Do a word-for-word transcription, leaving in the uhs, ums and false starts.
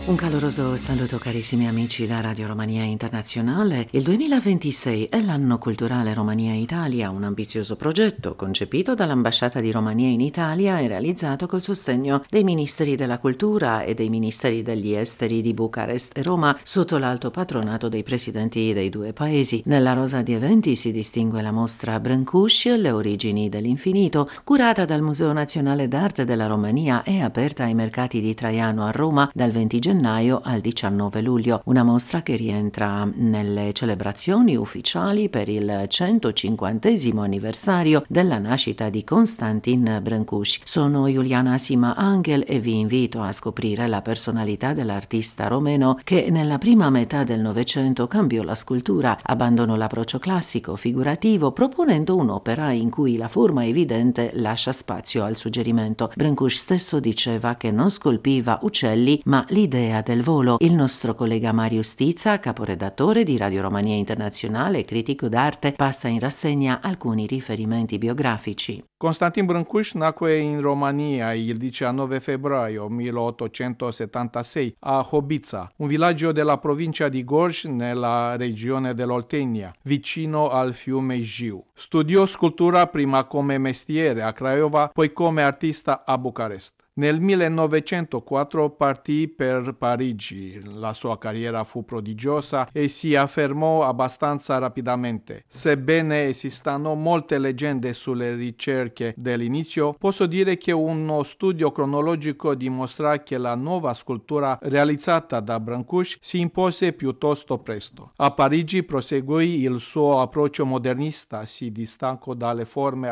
Un caloroso saluto carissimi amici da Radio Romania Internazionale. Il duemilaventisei è l'anno culturale Romania-Italia, un ambizioso progetto concepito dall'Ambasciata di Romania in Italia e realizzato col sostegno dei Ministeri della Cultura e dei Ministeri degli Esteri di Bucarest e Roma sotto l'alto patronato dei presidenti dei due paesi. Nella rosa di eventi si distingue la mostra Brâncuși, le origini dell'infinito, curata dal Museo Nazionale d'Arte della Romania e aperta ai mercati di Traiano a Roma dal venti gennaio al diciannove luglio, una mostra che rientra nelle celebrazioni ufficiali per il centocinquantesimo anniversario della nascita di Constantin Brâncuși. Sono Iuliana Sima Angel e vi invito a scoprire la personalità dell'artista romeno che nella prima metà del Novecento cambiò la scultura, abbandonò l'approccio classico figurativo proponendo un'opera in cui la forma evidente lascia spazio al suggerimento. Brâncuși stesso diceva che non scolpiva uccelli ma l'idea del volo. Il nostro collega Mario Stizza, caporedattore di Radio Romania Internazionale e critico d'arte, passa in rassegna alcuni riferimenti biografici. Constantin Brâncuși nacque in Romania il diciannove febbraio milleottocentosettantasei a Hobița, un villaggio della provincia di Gorj nella regione dell'Oltenia, vicino al fiume Jiu. Studiò scultura prima come mestiere a Craiova, poi come artista a Bucarest. Nel millenovecentoquattro partì per Parigi. La sua carriera fu prodigiosa e si affermò abbastanza rapidamente. Sebbene esistano molte leggende sulle ricerche dell'inizio, posso dire che uno studio cronologico dimostra che la nuova scultura realizzata da Brâncuși si impose piuttosto presto. A Parigi proseguì il suo approccio modernista, si distaccò dalle forme